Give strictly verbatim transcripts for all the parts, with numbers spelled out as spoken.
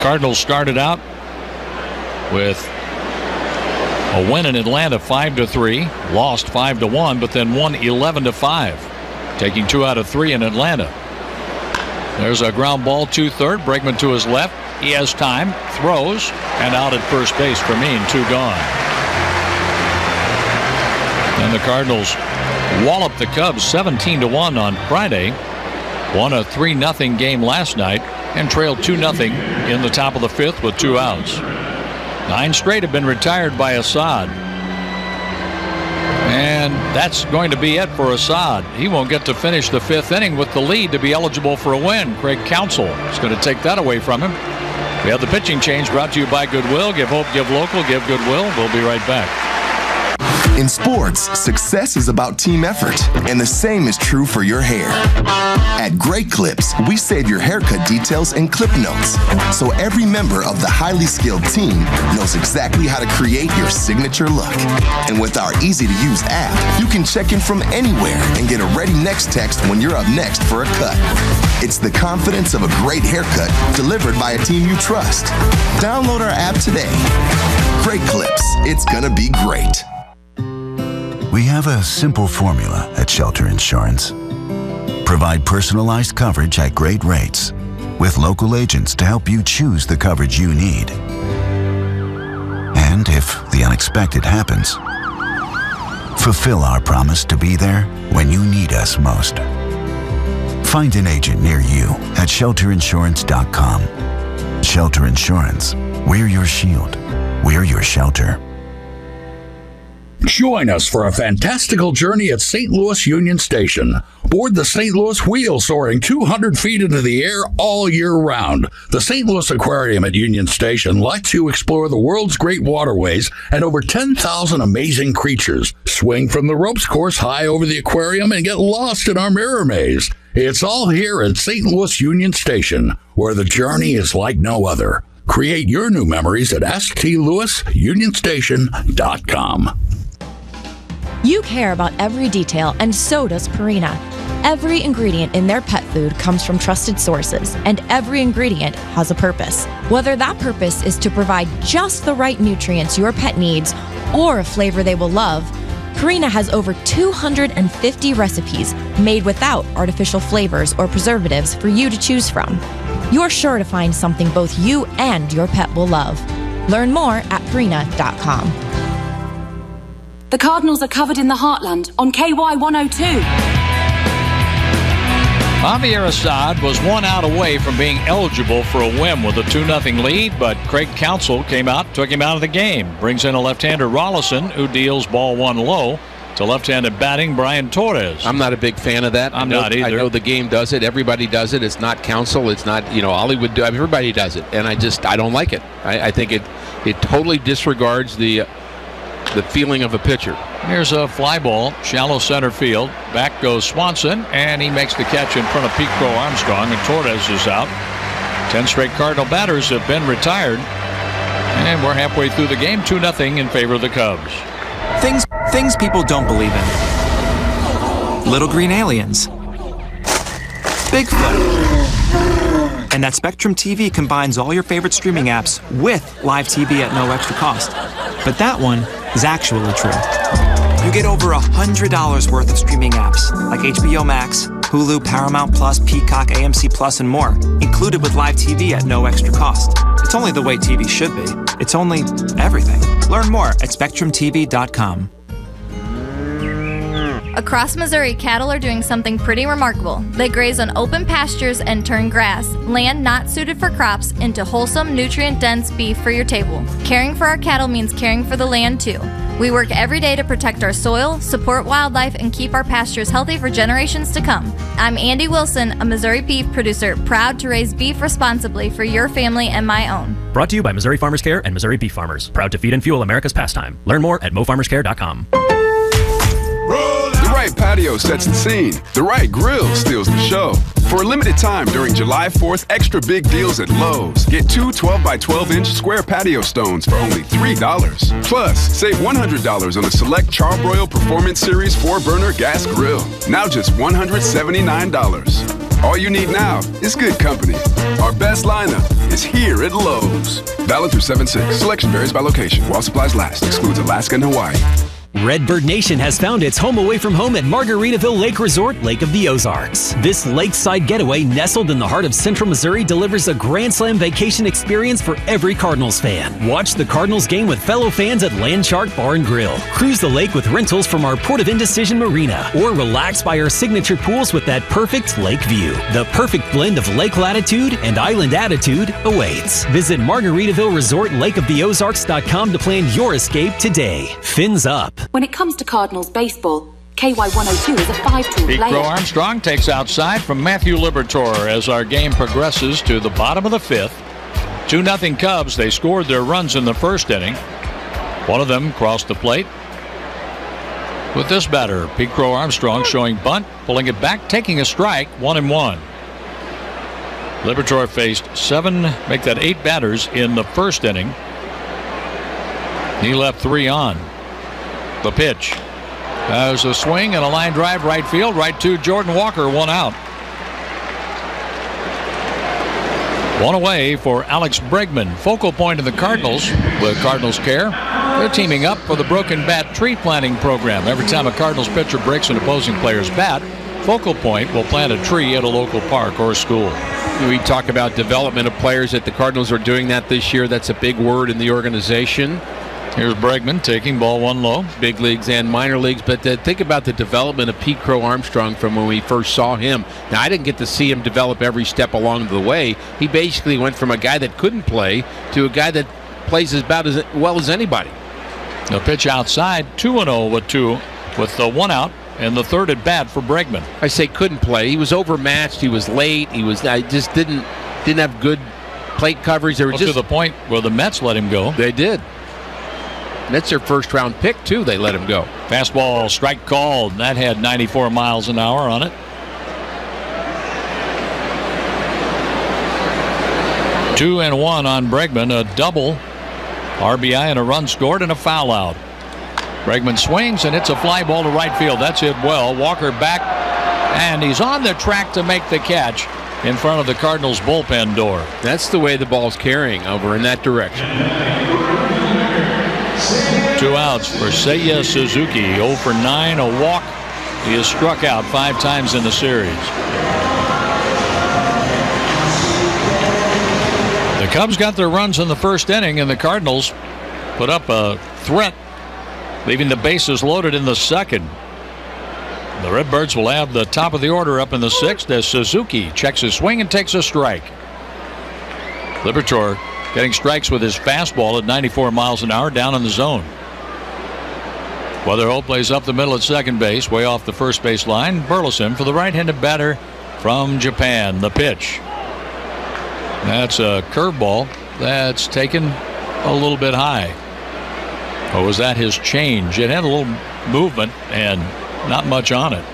Cardinals started out with a win in Atlanta, five to three, lost five to one, but then won eleven to five, taking two out of three in Atlanta. There's a ground ball to third. Bregman to his left. He has time, throws, and out at first base. Fermin, two gone. And the Cardinals walloped the Cubs seventeen to one on Friday. Won a three nothing game last night and trailed two nothing in the top of the fifth with two outs. Nine straight have been retired by Assad. And that's going to be it for Assad. He won't get to finish the fifth inning with the lead to be eligible for a win. Craig Counsell is going to take that away from him. We have the pitching change brought to you by Goodwill. Give hope, give local, give Goodwill. We'll be right back. In sports, success is about team effort, and the same is true for your hair. At Great Clips, we save your haircut details in clip notes, so every member of the highly skilled team knows exactly how to create your signature look. And with our easy-to-use app, you can check in from anywhere and get a ready next text when you're up next for a cut. It's the confidence of a great haircut delivered by a team you trust. Download our app today. Great Clips. It's gonna be great. We have a simple formula at Shelter Insurance. Provide personalized coverage at great rates with local agents to help you choose the coverage you need. And if the unexpected happens, fulfill our promise to be there when you need us most. Find an agent near you at shelter insurance dot com. Shelter Insurance. We're your shield. We're your shelter. Join us for a fantastical journey at Saint Louis Union Station. Board the Saint Louis Wheel, soaring two hundred feet into the air all year round. The Saint Louis Aquarium at Union Station lets you explore the world's great waterways and over ten thousand amazing creatures. Swing from the ropes course high over the aquarium and get lost in our mirror maze. It's all here at Saint Louis Union Station, where the journey is like no other. Create your new memories at s t louis union station dot com. You care about every detail, and so does Purina. Every ingredient in their pet food comes from trusted sources, and every ingredient has a purpose. Whether that purpose is to provide just the right nutrients your pet needs or a flavor they will love, Purina has over two hundred fifty recipes made without artificial flavors or preservatives for you to choose from. You're sure to find something both you and your pet will love. Learn more at purina dot com. The Cardinals are covered in the heartland on K Y one oh two. Javier Assad was one out away from being eligible for a win with a two nothing lead, but Craig Counsell came out, took him out of the game. Brings in a left-hander, Rollison, who deals ball one low to left-handed batting Brian Torres. I'm not a big fan of that. I'm I know, not either. I know the game does it. Everybody does it. It's not Counsell. It's not, you know, Hollywood. Do, everybody does it, and I just I don't like it. I, I think it it totally disregards the the feeling of a pitcher. Here's a fly ball, shallow center field. Back goes Swanson, and he makes the catch in front of Pete Crow Armstrong, and Torres is out. Ten straight Cardinal batters have been retired, and we're halfway through the game, two nothing in favor of the Cubs. Things, things people don't believe in. Little green aliens. Bigfoot. And that Spectrum T V combines all your favorite streaming apps with live T V at no extra cost. But that one is actually true. You get over one hundred dollars worth of streaming apps like H B O Max, Hulu, Paramount Plus, Peacock, A M C Plus, and more, included with live T V at no extra cost. It's only the way T V should be. It's only everything. Learn more at spectrum t v dot com. Across Missouri, cattle are doing something pretty remarkable. They graze on open pastures and turn grass, land not suited for crops, into wholesome, nutrient-dense beef for your table. Caring for our cattle means caring for the land, too. We work every day to protect our soil, support wildlife, and keep our pastures healthy for generations to come. I'm Andy Wilson, a Missouri beef producer, proud to raise beef responsibly for your family and my own. Brought to you by Missouri Farmers Care and Missouri Beef Farmers. Proud to feed and fuel America's pastime. Learn more at mo farmers care dot com. The right patio sets the scene. The right grill steals the show. For a limited time during July fourth, extra big deals at Lowe's. Get two twelve by twelve inch square patio stones for only three dollars. Plus, save one hundred dollars on a select Charbroil Performance Series four burner gas grill. Now just one hundred seventy-nine dollars. All you need now is good company. Our best lineup is here at Lowe's. Valid through seven six. Selection varies by location. While supplies last. Excludes Alaska and Hawaii. Redbird Nation has found its home away from home at Margaritaville Lake Resort, Lake of the Ozarks. This lakeside getaway, nestled in the heart of central Missouri, delivers a Grand Slam vacation experience for every Cardinals fan. Watch the Cardinals game with fellow fans at Landshark Bar and Grill. Cruise the lake with rentals from our Port of Indecision Marina, or relax by our signature pools with that perfect lake view. The perfect blend of lake latitude and island attitude awaits. Visit Margaritaville Resort Lake of the Ozarks dot com to plan your escape today. Fins up. When it comes to Cardinals baseball, K Y one oh two is a five-tool Pete player. Crow Armstrong takes outside from Matthew Liberatore as our game progresses to the bottom of the fifth. two nothing Cubs. They scored their runs in the first inning. One of them crossed the plate with this batter, Pete Crow Armstrong, showing bunt, pulling it back, taking a strike, one and one. Liberatore faced seven, make that eight batters in the first inning. He left three on. The pitch. There's a swing and a line drive right field, right to Jordan Walker, one out. One away for Alex Bregman. Focal point of the Cardinals with Cardinals Care. They're teaming up for the Broken Bat Tree Planting Program. Every time a Cardinals pitcher breaks an opposing player's bat, Focal Point will plant a tree at a local park or school. We talk about development of players that the Cardinals are doing that this year. That's a big word in the organization. Here's Bregman taking ball one low. Big leagues and minor leagues. But uh, think about the development of Pete Crow Armstrong from when we first saw him. Now, I didn't get to see him develop every step along the way. He basically went from a guy that couldn't play to a guy that plays about as well as anybody. The pitch outside, two and oh with two, with the one out and the third at bat for Bregman. I say couldn't play. He was overmatched. He was late. He was. I just didn't didn't have good plate coverage. They were well, just to the point where the Mets let him go. They did. That's their first round pick, too. They let him go. Fastball strike called. That had ninety-four miles an hour on it. Two and one on Bregman. A double. R B I and a run scored and a foul out. Bregman swings and it's a fly ball to right field. That's hit well. Walker back and he's on the track to make the catch in front of the Cardinals bullpen door. That's the way the ball's carrying over in that direction. Two outs for Seiya Suzuki. oh for nine, a walk. He has struck out five times in the series. The Cubs got their runs in the first inning, and the Cardinals put up a threat, leaving the bases loaded in the second. The Redbirds will have the top of the order up in the sixth as Suzuki checks his swing and takes a strike. Liberatore getting strikes with his fastball at ninety-four miles an hour down in the zone. Weatherholt plays up the middle at second base, way off the first base line. Burleson for the right-handed batter from Japan. The pitch. That's a curveball that's taken a little bit high. Or was that his change? It had a little movement and not much on it.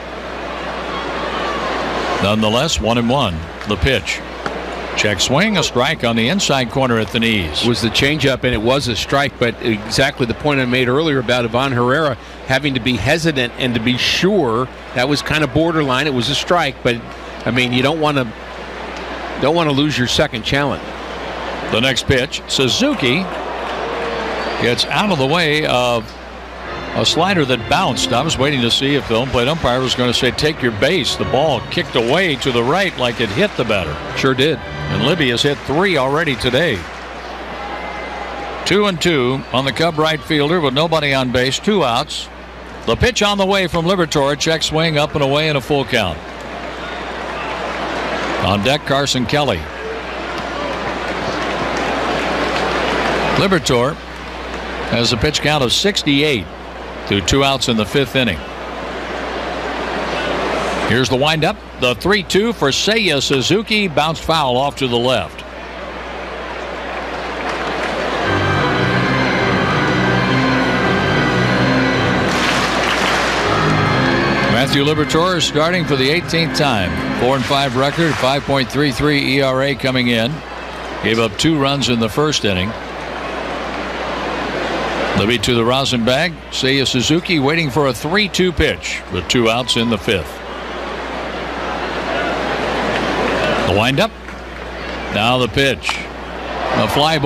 Nonetheless, one and one. The pitch. Check swing, a strike on the inside corner at the knees. Was the changeup, and it was a strike, but exactly the point I made earlier about Ivan Herrera having to be hesitant and to be sure. That was kind of borderline. It was a strike, but I mean, you don't want to don't want to lose your second challenge. The next pitch, Suzuki gets out of the way of a slider that bounced. I was waiting to see if the home plate umpire was going to say take your base. The ball kicked away to the right like it hit the batter. Sure did. And Libby has hit three already today. Two and two on the Cub right fielder with nobody on base. Two outs. The pitch on the way from Liberatore. Check swing up and away in a full count. On deck, Carson Kelly. Liberatore has a pitch count of sixty-eight through two outs in the fifth inning. Here's the windup. The three two for Seiya Suzuki. Bounced foul off to the left. Matthew Liberatore is starting for the eighteenth time. four and five record, five point three three E R A coming in. Gave up two runs in the first inning. Libby to the rosin bag. Seiya Suzuki waiting for a three two pitch with two outs in the fifth. The windup. Now the pitch. A fly ball.